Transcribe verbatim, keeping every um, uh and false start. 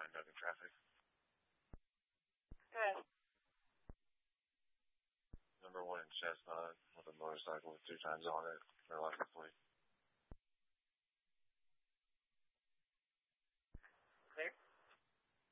nine Duggan traffic. Good. Number one in Chestnut with a motorcycle with two times on it. Their license plate.